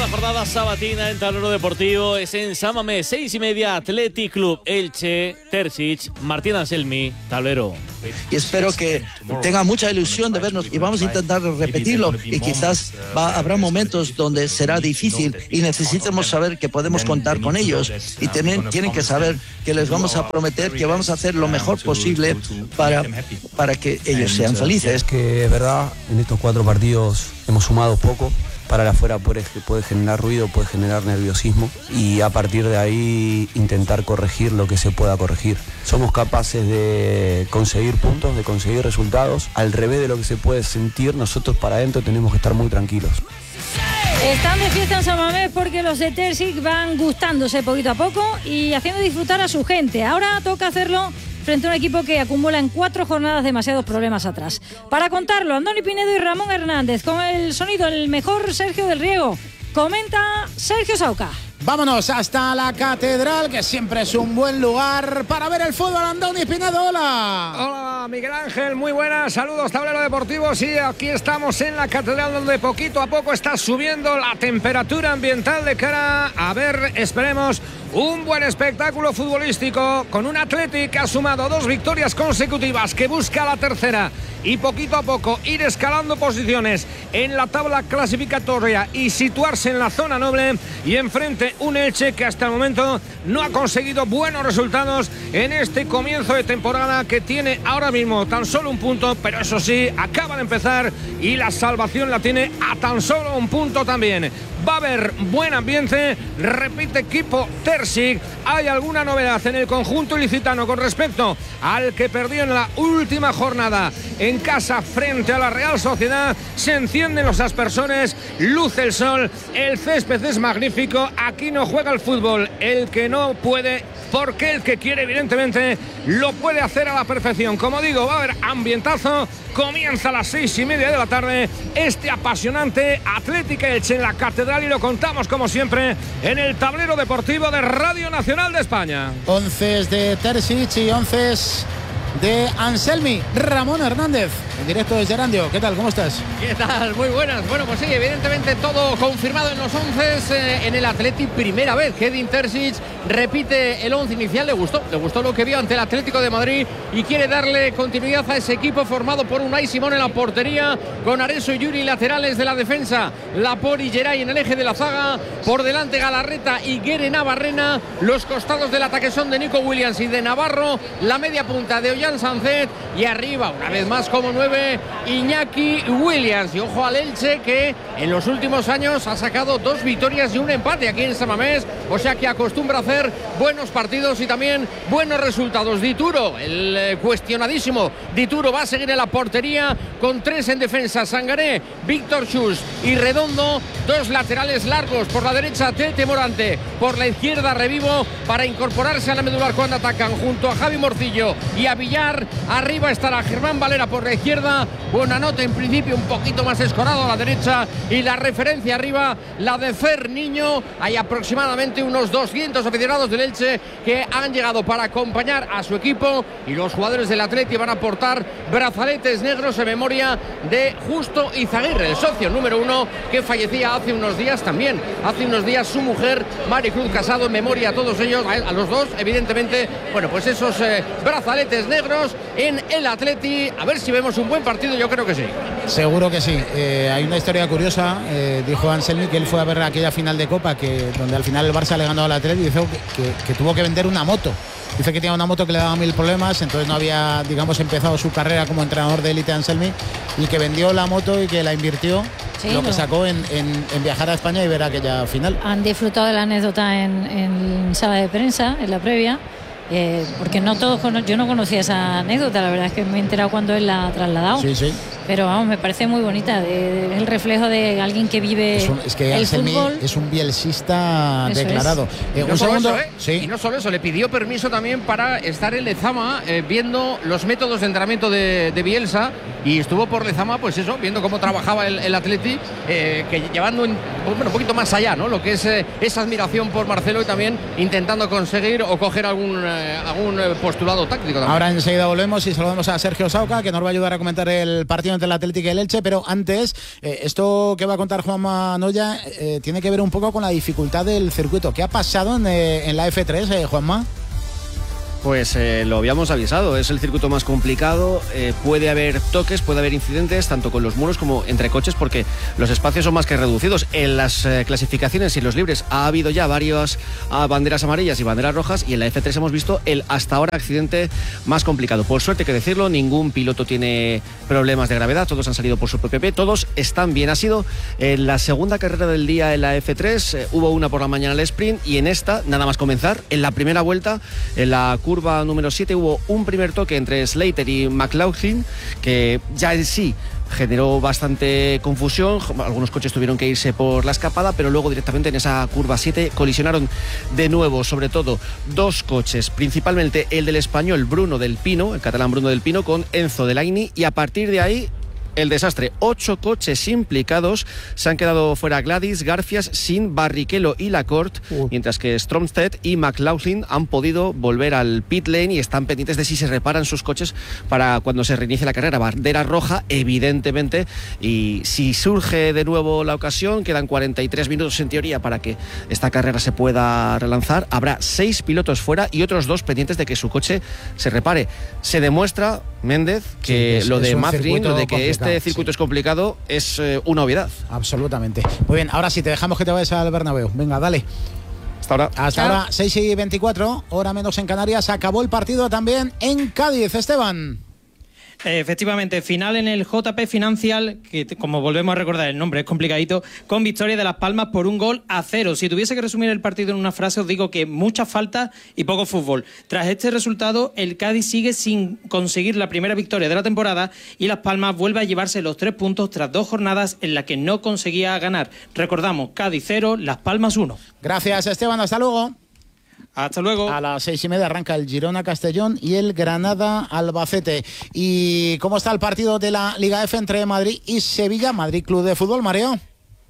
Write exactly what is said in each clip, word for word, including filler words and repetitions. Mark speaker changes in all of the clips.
Speaker 1: jornada sabatina en Tablero Deportivo es en San Mamés, seis y media, Athletic Club Elche, Terzic, Martín Anselmi, Tablero.
Speaker 2: Y espero que tenga mucha ilusión de vernos y vamos a intentar repetirlo y quizás va, habrá momentos donde será difícil y necesitemos saber que podemos contar con ellos y tienen, tienen que saber que les vamos a prometer que vamos a hacer lo mejor posible para, para que ellos sean felices.
Speaker 3: Es que es verdad, en estos cuatro partidos hemos sumado poco. Para la afuera puede, puede generar ruido, puede generar nerviosismo y a partir de ahí intentar corregir lo que se pueda corregir. Somos capaces de conseguir puntos, de conseguir resultados. Al revés de lo que se puede sentir, nosotros para adentro tenemos que estar muy tranquilos.
Speaker 4: Están de fiesta en San Mamés porque los de Terzic van gustándose poquito a poco y haciendo disfrutar a su gente. Ahora toca hacerlo frente a un equipo que acumula en cuatro jornadas demasiados problemas atrás. Para contarlo, Andoni Pinedo y Ramón Hernández, con el sonido el mejor Sergio del Riego. Comenta Sergio Sauca.
Speaker 5: Vámonos hasta la Catedral, que siempre es un buen lugar para ver el fútbol. Andoni Pinedo, hola.
Speaker 6: Hola, Miguel Ángel, muy buenas. Saludos, Tablero Deportivo. Sí, aquí estamos en la Catedral, donde poquito a poco está subiendo la temperatura ambiental de cara a ver, esperemos, un buen espectáculo futbolístico con un Athletic que ha sumado dos victorias consecutivas, que busca la tercera y poquito a poco ir escalando posiciones en la tabla clasificatoria y situarse en la zona noble, y enfrente un Elche que hasta el momento no ha conseguido buenos resultados en este comienzo de temporada, que tiene ahora mismo tan solo un punto, pero eso sí, acaba de empezar y la salvación la tiene a tan solo un punto también. Va a haber buen ambiente, repite equipo Terzic. Hay alguna novedad en el conjunto ilicitano con respecto al que perdió en la última jornada en casa frente a la Real Sociedad. Se encienden los aspersores, luce el sol, el césped es magnífico. Aquí no juega el fútbol el que no puede, porque el que quiere evidentemente lo puede hacer a la perfección. Como digo, va a haber ambientazo. Comienza a las seis y media de la tarde este apasionante Athletic Elche en la Catedral, y lo contamos como siempre en el Tablero Deportivo de Radio Nacional de España.
Speaker 5: Once de Terzic y once de Anselmi. Ramón Hernández, en directo desde Erandio. ¿Qué tal? ¿Cómo estás?
Speaker 7: ¿Qué tal? Muy buenas. Bueno, pues sí, evidentemente todo confirmado en los once eh, en el Athletic. Primera vez que Edin Terzic repite el once inicial. Le gustó, le gustó lo que vio ante el Atlético de Madrid y quiere darle continuidad a ese equipo formado por Unai Simón en la portería, con Areso y Yuri laterales de la defensa, Laporte y Geray en el eje de la zaga, por delante Galarreta y Guere Navarrena. Los costados del ataque son de Nico Williams y de Navarro, la media punta de Ollán Sancet, y arriba una vez más como nueve Iñaki Williams. Y ojo al Elche, que en los últimos años ha sacado dos victorias y un empate aquí en San Mamés, o sea que acostumbra a hacer buenos partidos y también buenos resultados. Dituro, el eh, cuestionadísimo Dituro, va a seguir en la portería con tres en defensa: Sangaré, Víctor Chus y Redondo. Dos laterales largos, por la derecha Tete Morante, por la izquierda Revivo, para incorporarse a la medular cuando atacan, junto a Javi Morcillo y a Villar. Arriba estará Germán Valera por la izquierda, Buenanote en principio un poquito más escorado a la derecha, y la referencia arriba, la de Fer Niño. Hay aproximadamente unos doscientos aficionados del Elche que han llegado para acompañar a su equipo, y los jugadores del Atleti van a portar brazaletes negros en memoria de Justo Izaguirre, el socio número uno que fallecía hace unos días también. Hace unos días su mujer, Maricruz Casado, en memoria a todos ellos, a los dos, evidentemente. Bueno, pues esos eh, brazaletes negros en el Atleti. A ver si vemos un buen partido, yo creo que sí.
Speaker 5: Seguro que sí. Eh, hay una historia curiosa. Eh, dijo Anselmi que él fue a ver aquella final de Copa, que donde al final el Barça le ganó al Atleti, y dijo que, que, que tuvo que vender una moto. Dice que tenía una moto que le daba mil problemas, entonces no había, digamos, empezado su carrera como entrenador de élite Anselmi, y que vendió la moto y que la invirtió, sí, lo no. que sacó en, en, en viajar a España y ver aquella final.
Speaker 4: Han disfrutado de la anécdota en, en sala de prensa, en la previa. Eh, porque no todos, yo no conocía esa anécdota, la verdad es que me he enterado cuando él la ha trasladado.
Speaker 5: Sí, sí.
Speaker 4: Pero vamos, me parece muy bonita, de, de, el reflejo de alguien que vive
Speaker 5: es un, es que
Speaker 4: el
Speaker 5: Anselmi
Speaker 4: fútbol.
Speaker 5: Es un bielsista eso declarado.
Speaker 7: Es.
Speaker 5: Eh,
Speaker 7: no
Speaker 5: un segundo.
Speaker 7: Eso, ¿eh?
Speaker 5: Sí.
Speaker 7: Y no solo eso, le pidió permiso también para estar en Lezama eh, viendo los métodos de entrenamiento de, de Bielsa, y estuvo por Lezama, pues eso, viendo cómo trabajaba el, el Atleti, eh, que llevando un, bueno, un poquito más allá, ¿no? Lo que es eh, esa admiración por Marcelo, y también intentando conseguir o coger algún, eh, algún postulado táctico también.
Speaker 5: Ahora enseguida volvemos y saludamos a Sergio Sauca, que nos va a ayudar a comentar el partido entre el Atlético y el Elche, pero antes, eh, esto que va a contar Juanma Noya eh, tiene que ver un poco con la dificultad del circuito. ¿Qué ha pasado en, eh, en la F tres, eh, Juanma?
Speaker 8: Pues eh, lo habíamos avisado, es el circuito más complicado, eh, puede haber toques, puede haber incidentes, tanto con los muros como entre coches, porque los espacios son más que reducidos. En las eh, clasificaciones y en los libres ha habido ya varias ah, banderas amarillas y banderas rojas, y en la F tres hemos visto el hasta ahora accidente más complicado. Por suerte, hay que decirlo, ningún piloto tiene problemas de gravedad, todos han salido por su propio pie, todos están bien. Ha sido en la segunda carrera del día en la F tres, eh, hubo una por la mañana el sprint, y en esta, nada más comenzar, en la primera vuelta, en la curva número siete hubo un primer toque entre Slater y McLaughlin que ya en sí generó bastante confusión. Algunos coches tuvieron que irse por la escapada, pero luego directamente en esa curva siete colisionaron de nuevo, sobre todo dos coches, principalmente el del español Bruno del Pino, el catalán Bruno del Pino, con Enzo Delaini, y a partir de ahí el desastre. Ocho coches implicados, se han quedado fuera Gladys, Garfias, Sin, Barrichello y Lacorte, uh. mientras que Stromstedt y McLaughlin han podido volver al pit lane y están pendientes de si se reparan sus coches para cuando se reinicie la carrera. Bandera roja, evidentemente, y si surge de nuevo la ocasión, quedan cuarenta y tres minutos en teoría para que esta carrera se pueda relanzar. Habrá seis pilotos fuera y otros dos pendientes de que su coche se repare. Se demuestra, Méndez, que sí, es, lo de Mazrin, lo de que este Este circuito sí. es complicado, es eh, una obviedad.
Speaker 5: Absolutamente. Muy bien, ahora sí, te dejamos que te vayas al Bernabéu. Venga, dale.
Speaker 8: Hasta ahora.
Speaker 5: Hasta ahora, seis y veinticuatro, hora menos en Canarias. Acabó el partido también en Cádiz, Esteban.
Speaker 9: Efectivamente, final en el J P Financial, que como volvemos a recordar el nombre es complicadito, con victoria de Las Palmas por un gol a cero. Si tuviese que resumir el partido en una frase, os digo que muchas faltas y poco fútbol. Tras este resultado, el Cádiz sigue sin conseguir la primera victoria de la temporada y Las Palmas vuelve a llevarse los tres puntos tras dos jornadas en las que no conseguía ganar. Recordamos, Cádiz cero, Las Palmas uno.
Speaker 5: Gracias, Esteban, hasta luego.
Speaker 9: Hasta luego.
Speaker 5: A las seis y media arranca el Girona Castellón y el Granada Albacete. ¿Y cómo está el partido de la Liga F entre Madrid y Sevilla? Madrid Club de Fútbol, Mario.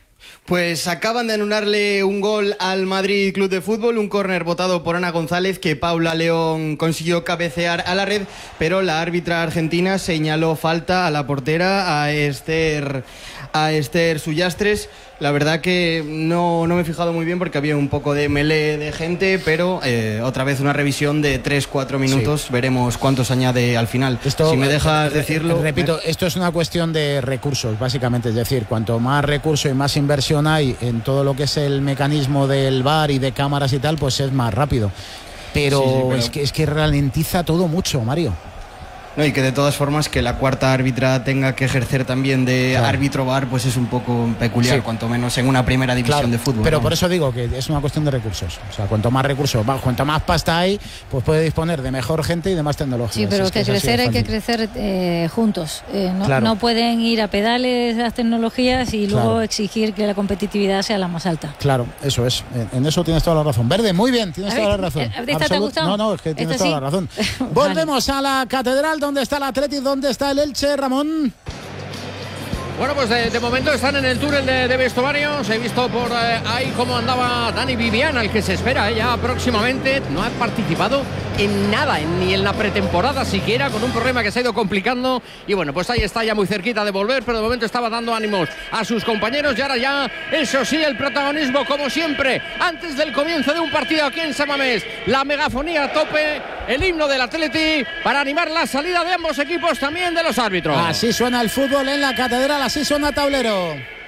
Speaker 10: Pues acaban de anularle un gol al Madrid Club de Fútbol, un córner botado por Ana González que Paula León consiguió cabecear a la red, pero la árbitra argentina señaló falta a la portera, a Esther, a Esther Sullastres. La verdad que no, no me he fijado muy bien porque había un poco de melee de gente, pero eh, otra vez una revisión de tres cuatro minutos, sí. Veremos cuántos añade al final. Esto, si me dejas decirlo...
Speaker 5: Repito, esto es una cuestión de recursos, básicamente, es decir, cuanto más recurso y más inversión hay en todo lo que es el mecanismo del V A R y de cámaras y tal, pues es más rápido. Pero, sí, sí, pero... Es, que, es que ralentiza todo mucho, Mario.
Speaker 10: No, y que de todas formas que la cuarta árbitra tenga que ejercer también de claro. árbitro V A R, pues es un poco peculiar, sí. cuanto menos en una primera división claro, de fútbol.
Speaker 5: Pero
Speaker 10: ¿no?
Speaker 5: por eso digo que es una cuestión de recursos. O sea, cuanto más recursos, cuanto más pasta hay, pues puede disponer de mejor gente y de más tecnología.
Speaker 4: Sí, pero es que, que crecer hay que crecer eh, juntos. Eh, no, claro. no pueden ir a pedales las tecnologías y luego claro. exigir que la competitividad sea la más alta.
Speaker 5: Claro, eso es. En eso tienes toda la razón. Verde, muy bien, tienes toda la razón.
Speaker 4: ¿Esta te ha gustado?
Speaker 5: No, no, es que tienes
Speaker 4: ¿Esta
Speaker 5: toda
Speaker 4: sí?
Speaker 5: la razón.
Speaker 4: Vale.
Speaker 5: Volvemos a la catedral donde está el Atleti, donde está el Elche, Ramón.
Speaker 6: Bueno, pues de, de momento están en el túnel de, de vestuarios. He visto por eh, ahí cómo andaba Dani Viviana, el que se espera eh, ya próximamente. No ha participado en nada, en, ni en la pretemporada siquiera, con un problema que se ha ido complicando. Y bueno, pues ahí está ya muy cerquita de volver, pero de momento estaba dando ánimos a sus compañeros. Y ahora ya, eso sí, el protagonismo, como siempre, antes del comienzo de un partido aquí en San Mamés. La megafonía a tope, el himno del Atleti, para animar la salida de ambos equipos, también de los árbitros.
Speaker 5: Así suena el fútbol en la catedral, así suena Tablero.